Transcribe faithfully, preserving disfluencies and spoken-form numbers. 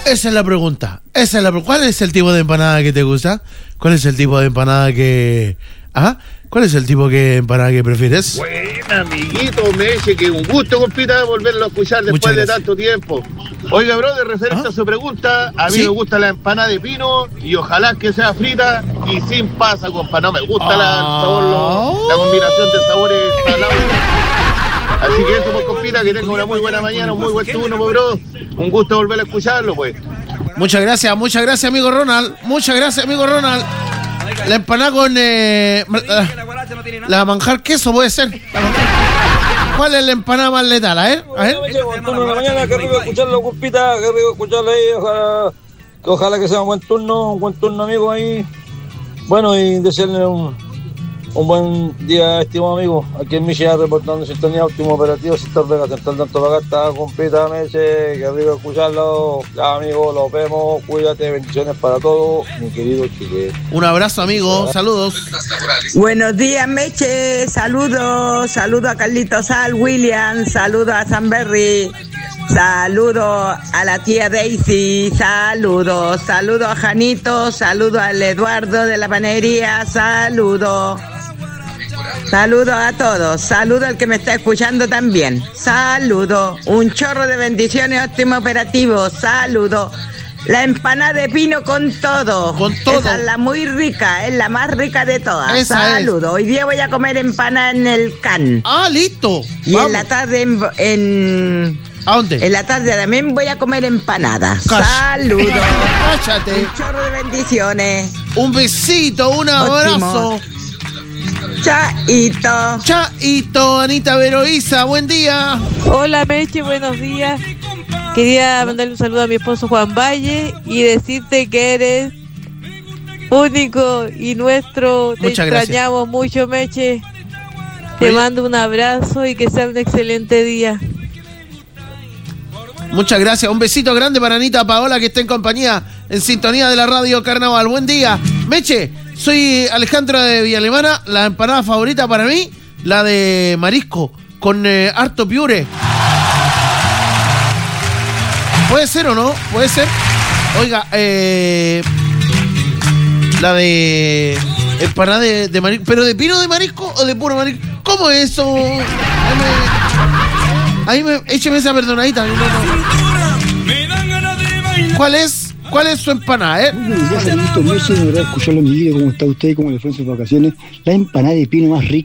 Esa es la pregunta. Esa es la pregunta. ¿Cuál es el tipo de empanada que te gusta? ¿Cuál es el tipo de empanada que... ¿Ah? ¿Cuál es el tipo de empanada que prefieres? Buena, amiguito Meche, que un gusto, compita, volverlo a escuchar después de tanto tiempo. Oiga, brother, referente ¿Ah? a su pregunta, a mí ¿Sí? me gusta la empanada de pino y ojalá que sea frita y sin pasa, compa. No me gusta oh. la, sabor, lo, la combinación de sabores salados. Así que eso, pues, compita, que tenga una muy buena mañana, un muy buen turno, pues, bro. Un gusto volver a escucharlo, pues. Muchas gracias, muchas gracias, amigo Ronald. Muchas gracias, amigo Ronald. La empanada con eh, la, la manjar queso puede ser. ¿Cuál es la empanada más letal? A ver, a ver. Turno de la mañana, qué rico escucharlo, compita, qué rico escucharlo ahí. Ojalá que, ojalá que sea un buen turno, un buen turno, amigo, ahí. Bueno, y desearle un, un buen día, estimado amigo. Aquí en Michigan, reportando sintonía, último operativo, sector Vega, central de Antofagasta, compita, Meche, qué rico escucharlo. Ya, amigo, los vemos, cuídate, bendiciones para todos, mi querido Chile. Un abrazo, amigo, saludos. Buenos días, Meche, saludos, saludos a Carlitos Sal, William, saludos a Sanberry. Saludos a la tía Daisy, saludos, saludos a Janito, saludos al Eduardo de la panadería, saludos. Saludos a todos, saludos al que me está escuchando también, saludos, un chorro de bendiciones, óptimo operativo, saludos. La empanada de pino con todo. Con todo. Esa es la muy rica, es la más rica de todas. Esa Saludos. es. Hoy día voy a comer empanada en el can. Ah, listo. Y Vamos. en la tarde en, en... ¿A dónde? En la tarde también voy a comer empanadas. Cash. Saludos. Cállate. Un chorro de bendiciones. Un besito, un abrazo. Óptimo. Chaito. Chaito, Anita Veroiza, buen día. Hola, Meche, buenos días. Quería mandarle un saludo a mi esposo Juan Valle y decirte que eres único y nuestro. Te Muchas extrañamos gracias. mucho, Meche. Te Oye. mando un abrazo y que sea un excelente día. Muchas gracias. Un besito grande para Anita Paola, que está en compañía, en sintonía de la radio Carnaval. Buen día. Meche, soy Alejandro de Villa Alemana. La empanada favorita para mí, la de marisco, con eh, harto piure. ¿Puede ser o no? ¿Puede ser? Oiga, eh, la de empanada de, de marisco. ¿Pero de pino de marisco o de puro marisco? ¿Cómo es eso? Ahí me, écheme esa perdonadita. No, no. ¿Cuál es? ¿Cuál es su empanada, eh? Buenos días, amiguitos. Me agrada escucharlo en mi vida. ¿Cómo está usted? ¿Cómo le fue en sus vacaciones? La empanada de pino más rica